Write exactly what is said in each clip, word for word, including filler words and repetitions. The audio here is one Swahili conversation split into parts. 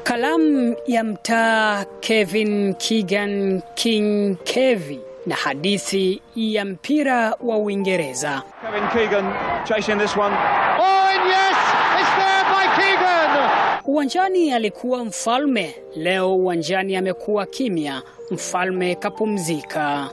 Kalamu ya mtaa Kevin Keegan King Kevy na hadithi ya mpira wa Uingereza. Kevin Keegan chasing this one. Oh, and yes, it's there by Keegan. Uwanjani alikuwa mfalme, leo uwanjani amekuwa kimya, mfalme kapumzika.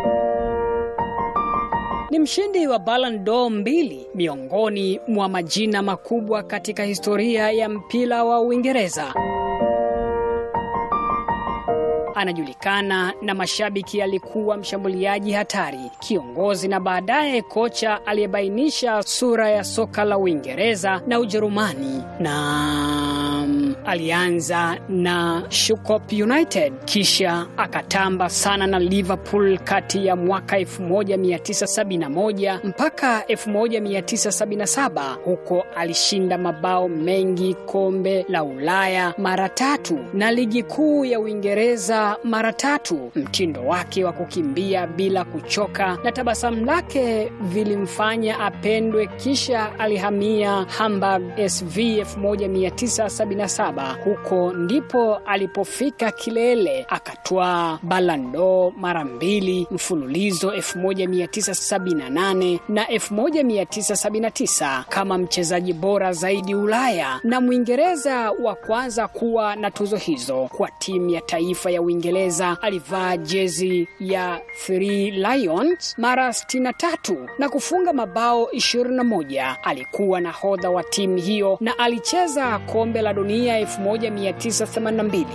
Ni mshindi wa Ballon d'Or mbili, miongoni mwa majina makubwa katika historia ya mpira wa Uingereza. Anajulikana na mashabiki alikuwa mshambuliaji hatari, kiongozi na baadaye kocha aliyebainisha sura ya soka la Uingereza na Ujerumani. Na alianza na Sheffield United, kisha akatamba sana na Liverpool kati ya mwaka elfu moja mia tisa sabini na moja mpaka elfu moja mia tisa sabini na saba. Huko alishinda mabao mengi, kombe la Ulaya mara tatu na ligi kuu ya Uingereza mara tatu. Mtindo wake wa kukimbia bila kuchoka na tabasamu lake vilimfanya apendwe, kisha alihamia Hamburg S V elfu moja mia tisa sabini na saba. Huko ndipo alipofika kilele, akatwaa Ballon d'Or mara mbili mfululizo elfu moja mia tisa sabini na nane na elfu moja mia tisa sabini na tisa kama mchezaji bora zaidi Ulaya na Mwingereza wa kwanza kuwa na tuzo hizo. Kwa timu ya taifa ya Uingereza alivaa jezi ya Three Lions mara sitini na tatu na kufunga mabao ishirini na moja. Alikuwa nahodha wa timu hiyo na alicheza kombe la dunia elfu moja mia tisa themanini na mbili.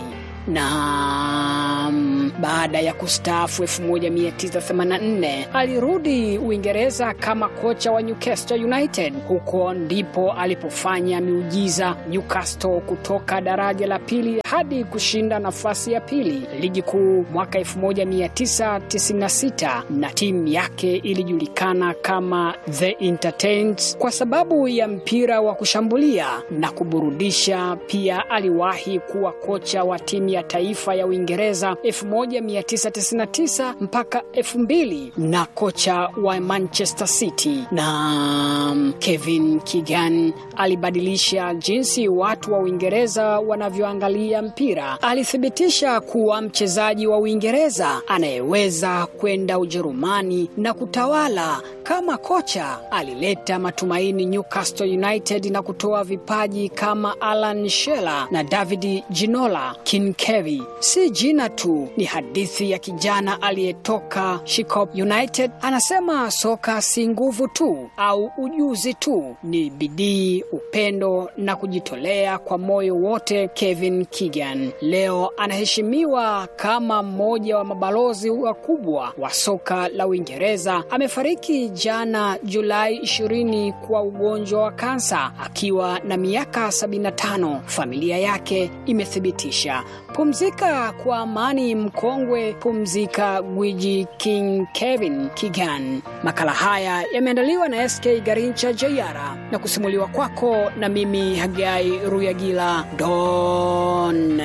Na baada ya kustaafu elfu moja mia tisa themanini na nne alirudi Uingereza kama kocha wa Newcastle United. Huko ndipo alipofanya miujiza, Newcastle kutoka daraja la pili hadi kushinda nafasi ya pili ligi kuu mwaka elfu moja mia tisa tisini na sita, na timu yake ilijulikana kama The Entertainers kwa sababu ya mpira wa kushambulia na kuburudisha. Pia aliwahi kuwa kocha wa timu ya taifa ya Uingereza elfu moja mia tisa tisini na tisa mpaka elfu mbili na kocha wa Manchester City. Na Kevin Keegan alibadilisha jinsi watu wa Uingereza wanavyoangalia mpira. Alithibitisha kuwa mchezaji wa Uingereza anayeweza kwenda Ujerumani na kutawala. Kama kocha alileta matumaini Newcastle United na kutoa vipaji kama Alan Shearer na David Ginola. King Kevy si jina tu, ni hadithi ya kijana aliyetoka Sheffield United. Anasema soka si nguvu tu au ujuzi tu, ni bidii, upendo na kujitolea kwa moyo wote. Kevin Keegan leo anaheshimiwa kama mmoja wa mabalozi wakubwa wa soka la Uingereza. Amefariki jana Julai ishirini kwa ugonjwa wa kansa akiwa na miaka sabini na tano, familia yake imethibitisha. Pumzika kwa amani mkongwe, pumzika gwiji King Kevin Keegan. Makala haya yameandaliwa na S K Garincha Jayara na kusimuliwa kwako na mimi Hagai Ruyagila Don.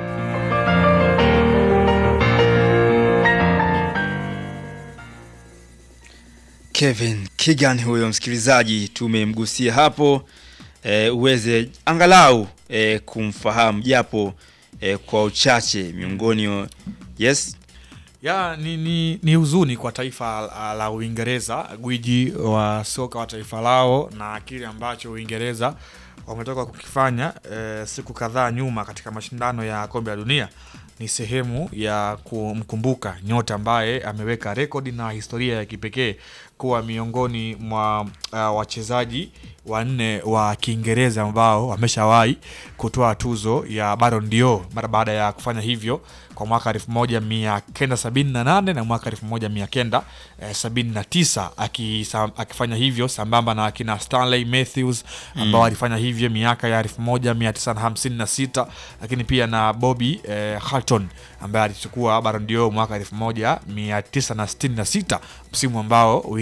Kevin Keegan huyo msikilizaji, tumemgusia hapo e, uweze angalau e, kumfahamu japo e, kwa uchache miongoni. Yes. Ya ni, ni, ni huzuni kwa taifa la, la Uingereza, gwiji wa soka wa taifa lao, na kile ambacho Uingereza wametoka kukifanya e, siku kadhaa nyuma katika mashindano ya kombe la dunia ni sehemu ya kumkumbuka nyota ambaye ameweka rekodi na historia ya kipekee kuwa miongoni mwa uh, wachezaji wanne wa Kiingereza ambao wameshawahi kutoa tuzo ya Ballon d'Or mara baada ya kufanya hivyo kwa mwaka elfu moja mia kenda sabini na nane na mwaka elfu moja mia kenda sabini na tisa, akifanya hivyo sambamba na akina Stanley Matthews ambao alifanya mm. hivyo miaka ya elfu moja mia tisa hamsini na sita, lakini pia na Bobby eh, Charlton ambaye alichukua Ballon d'Or mwaka elfu moja mia tisa sitini na sita, msimu ambao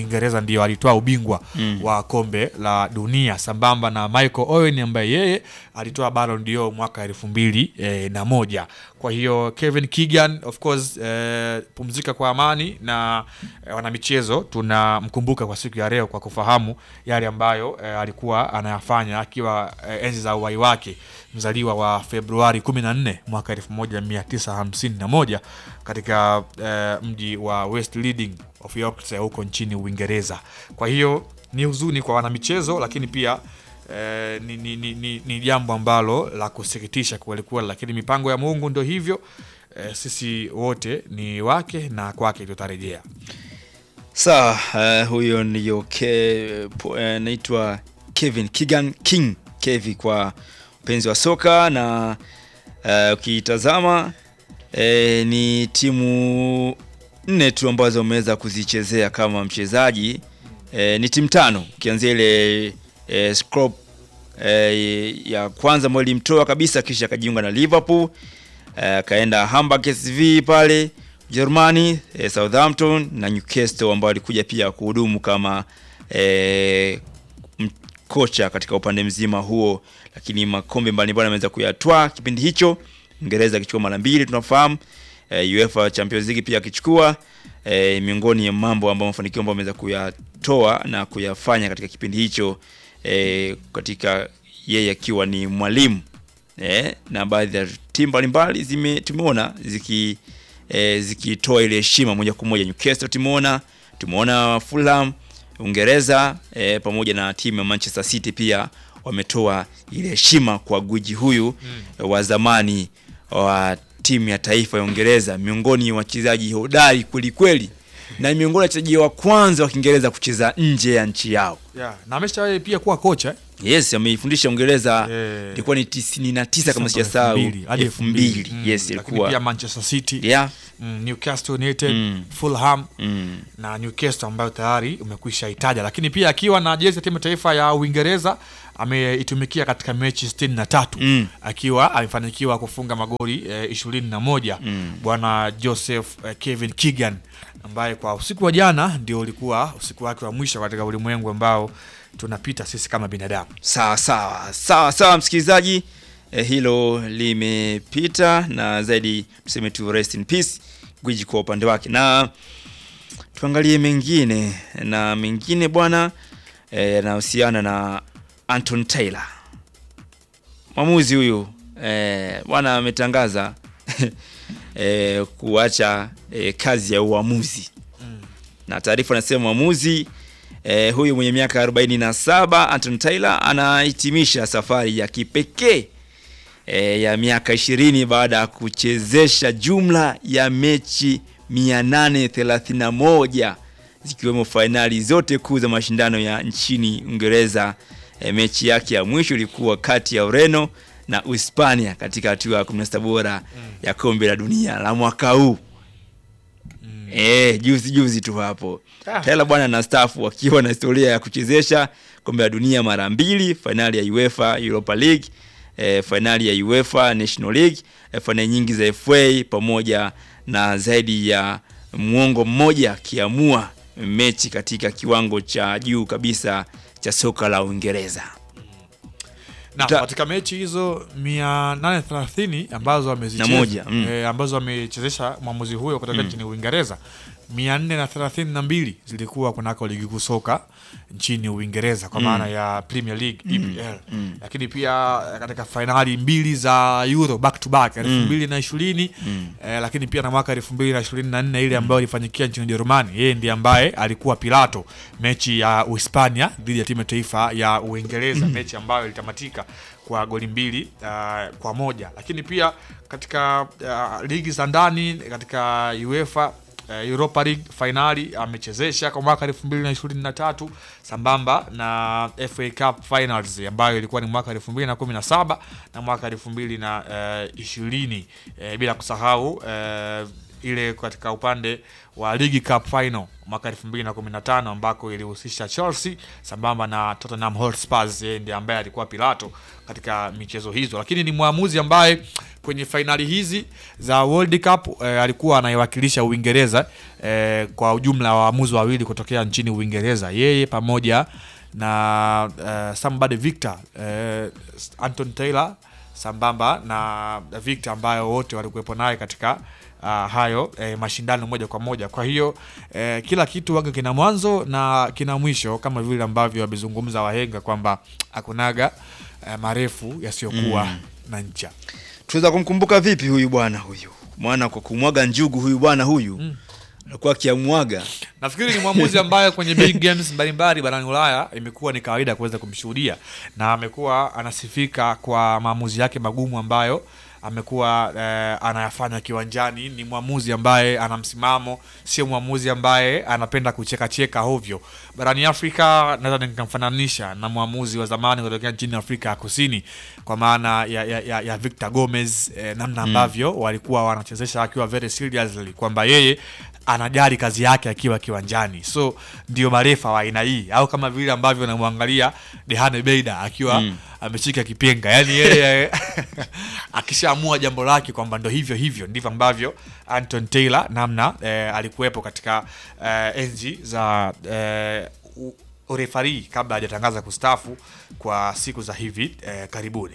Uingereza ndio alitoa ubingwa mm. wa kombe la dunia, sambamba na Michael Owen ambaye yeye alitoa Ballon d'Or mwaka elfu mbili na moja. Kwa hiyo Kevin Keegan of course eh, pumzika kwa amani, na eh, wana michezo tunamkumbuka kwa siku ya leo kwa kufahamu yale ambayo eh, alikuwa anayafanya akiwa eh, enzi za uhai wake, mzaliwa wa Februari kumi na nne mwaka elfu moja mia tisa hamsini na moja katika eh, mji wa West Riding of Yorkshire huko nchini Uingereza. Kwa hiyo ni huzuni kwa wana michezo, lakini pia Eh, ni, ni, ni, ni, ni jambo ambalo la kusikitisha kweli kweli, lakini mipango ya Mungu ndio hivyo. Eh, sisi wote ni wake na kwake tutarejea. Sawa, uh, huyo ndio ke, uh, naitwa Kevin Keegan King Kevi kwa mpenzi wa soka, na ukitazama uh, eh, ni timu nne tu ambazo wameweza kuzichezea kama mchezaji. Eh, ni timu tano ukianzia ile Eh, Scrop eh, ya kwanza ambayo ilimtoa kabisa, kisha akajiunga na Liverpool, akaenda eh, Hamburg S V pale Germany, eh, Southampton na Newcastle, ambao alikuja pia kuhudumu kama eh, kocha katika upande mzima huo, lakini makombe mbalimbali ameweza kuyatwaa kipindi hicho. Uingereza akichukua mara mbili tunafahamu, eh, UEFA Champions League pia akichukua. Eh, miongoni ya mambo ambayo mafanikio ambayo ameweza kuyatoa na kuyafanya katika kipindi hicho, E, katika yeye akiwa ni mwalimu, e, na baadhi ya timu mbalimbali zime tumeona ziki e, zikitoa ile heshima moja kwa moja. Newcastle tumeona, tumeona Fulham Uingereza, e, pamoja na timu ya Manchester City pia wametoa ile heshima kwa guji huyu mm. wa zamani wa timu ya taifa ya Uingereza, miongoni wa wachezaji hodari kweli kweli, na miongoni mwa wachezaji wa kwanza wa Kiingereza kucheza nje ya nchi yao. Yeah, na ameshawahi pia kuwa kocha. Yes, ameifundisha Uingereza ilikuwa yeah. ni tisini na tisa kama sijasahau, elfu mbili. Mm. Yes, ilikuwa pia Manchester City, yeah. mm, Newcastle United, mm. Fulham, mm. na Newcastle ambayo tayari umekwisha itaja, lakini pia akiwa na jezi ya timu taifa ya Uingereza ameitumikia katika mechi sitini na tatu, mm. akiwa amefanikiwa kufunga magoli eh, ishirini na moja. Mm. Bwana Joseph eh, Kevin Keegan, ambaye kwa usiku wa jana ndio ulikuwa usiku wake wa mwisho katika ulimwengu ambao tunapita sisi kama binadamu. Sawa sawa sawa sawa msikilizaji, eh, hilo limepita, na zaidi tuseme tu rest in peace gwiji kwa upande wake, na tuangalie mengine na mengine bwana, eh, yanahusiana na Anton Taylor. Mwamuzi huyu eh, bwana ametangaza eh, kuacha eh, kazi ya uamuzi. Mm. Na taarifa nasema mwamuzi eh, huyu mwenye miaka arobaini na saba Anton Taylor anahitimisha safari ya kipekee eh, ya miaka ishirini baada ya kuchezesha jumla ya mechi mia nane thelathini na moja zikiwemo finali zote kuu za mashindano ya nchini Uingereza. E, mechi yake ya mwisho ilikuwa kati ya Ureno na Uhispania katika hatua ya kumi na sita bora mm. ya kombe la dunia la mwaka huu. Mm. Eh, juzi juzi tu hapo. Ah. Taylor bwana anastaafu akiwa na historia ya kuchezesha kombe la dunia mara mbili, finali ya UEFA Europa League, e, finali ya UEFA National League, e, finali nyingi za F A, pamoja na zaidi ya muongo mmoja akiamua mechi katika kiwango cha juu kabisa cha soka la Uingereza. Na katika mechi hizo mia nane thelathini ambazo amezicheza, mm. eh, ambazo amechezesha mwamuzi huyo kutoka nchini mm. Uingereza, mia nne thelathini na mbili zilikuwa kunako ligi kuu soka nchini Uingereza kwa maana mm. ya Premier League, mm. E P L. Mm. Lakini pia katika finali mbili za Euro back to back elfu mbili na ishirini, mm. eh, lakini pia na mwaka elfu mbili na ishirini na nne ile ambayo ilifanyikia nchini Ujerumani. Yeye ndiye ambaye alikuwa pilato mechi ya Uhispania dhidi ya timu taifa ya Uingereza, mm. mechi ambayo ilitamatika kwa goli mbili uh, kwa moja. Lakini pia katika uh, ligi za ndani katika UEFA Uh, Europa League finali amechezesha kwa mwaka elfu mbili na ishirini na tatu sambamba na F A Cup Finals ambayo ilikuwa ni mwaka elfu mbili na kumi na saba na mwaka elfu mbili na ishirini, uh, bila kusahau uh, ile katika upande wa League Cup Final mwaka elfu mbili na kumi na tano ambako ilihusisha Chelsea sambamba na Tottenham Hotspur, ndiye ambaye alikuwa pilato katika michezo hizo. Lakini ni muamuzi ambaye kwenye finali hizi za World Cup eh, alikuwa anaiwakilisha Uingereza eh, kwa ujumla wa waamuzi wawili kutokea nchini Uingereza, yeye pamoja na uh, somebody Victor uh, Anton Taylor sambamba na Victor ambayo wote walikuwepo naye katika uh, hayo eh, mashindano moja kwa moja. Kwa hiyo eh, kila kitu waga kina mwanzo na kina mwisho, kama vile ambavyo wamezungumza wahenga kwamba akunaga eh, marefu yasiyokuwa mm. na ncha. Tuweza kumkumbuka vipi huyu bwana huyu? Maana kwa kumwaga njugu huyu bwana huyu mm. alikuwa kiamwaga. Nafikiri ni mwamuzi ambaye kwenye big games mbalimbali barani Ulaya imekuwa ni kawaida kuweza kumshuhudia, na amekuwa anasifika kwa maamuzi yake magumu ambayo amekuwa eh, anayafanya kiwanjani. Ni mwamuzi ambaye ana msimamo, sio mwamuzi ambaye anapenda kucheka cheka hovyo. Barani Afrika naweza nikamfananisha na mwamuzi wa zamani kutoka nchini Afrika Kusini, kwa maana ya, ya, ya, ya Victor Gomez, eh, namna ambavyo mm. walikuwa wanachezesha akiwa very seriously kwamba yeye anajali kazi yake akiwa kiwanjani. So ndio marefa wa aina hii, au kama vile ambavyo unamwangalia Dehane Beida akiwa mm. ameshika kipenga, yani yeye akishaamua jambo lake kwamba ndio hivyo hivyo ndivyo ambavyo Anton Taylor namna eh, alikuwepo katika eh, enzi za eh, urefari kabla hajatangaza kustafu kwa siku za hivi eh, karibuni.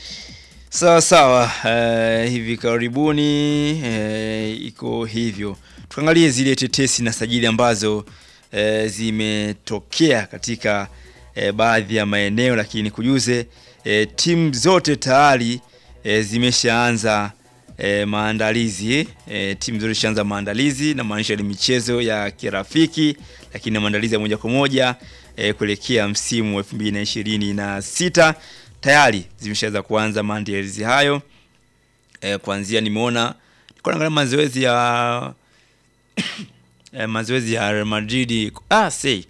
Sawa sawa, uh, hivi karibuni uh, iko hivyo. Tuangalie zile tetesi na sajili ambazo uh, zimetokea katika uh, baadhi ya maeneo, lakini kujuze uh, timu zote tayari uh, zimeshaanza uh, maandalizi. Uh, timu zote zimeshaanza maandalizi, na maanisha ni michezo ya kirafiki, lakini maandalizi ya moja kwa moja uh, kuelekea msimu elfu mbili na ishirini na sita. Tayari zimeshaanza kuanza maandalizi hayo. E, kuanzia nimeona niko naangalia mazoezi ya e, mazoezi ya Real Madrid. Ah say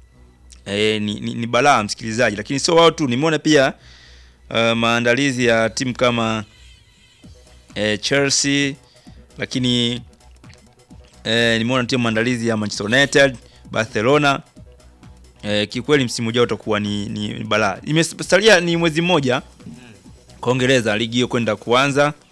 e, ni, ni, ni balaa msikilizaji, lakini sio wao tu, nimeona pia uh, maandalizi ya timu kama e, Chelsea, lakini e, nimeona timu maandalizi ya Manchester United, Barcelona. Eh, kikweli msimu ujao utakuwa ni, ni, ni balaa. Imesalia ni mwezi mmoja kwa Uingereza ligi hiyo kwenda kuanza.